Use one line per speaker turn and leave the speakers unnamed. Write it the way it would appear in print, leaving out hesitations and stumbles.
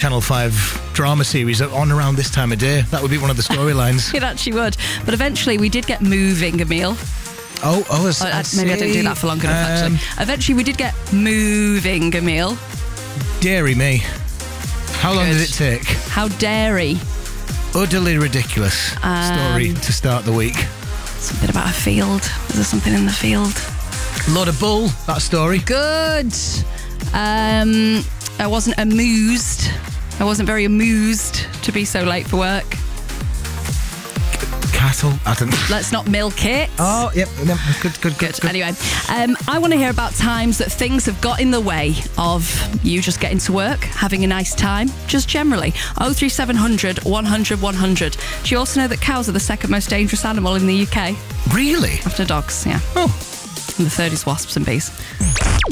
Channel 5 drama series on around this time of day. That would be one of the storylines.
It actually would. But eventually we did get moving, Emil.
Maybe
I didn't do that for long enough, actually. Eventually we did get moving, Emil.
Dairy me. How long did it take?
How dairy.
Utterly ridiculous story to start the week.
Something about a field. Is there something in the field?
Load of bull, that story.
Good. I wasn't amused. I wasn't very amused to be so late for work.
Cattle. I don't.
Let's not milk it.
Oh, yep. Good.
Anyway, I want to hear about times that things have got in the way of you just getting to work, having a nice time, just generally. 03700 100 100. Do you also know that cows are the second most dangerous animal in the UK?
Really?
After dogs, yeah.
Oh.
And the third is wasps and bees.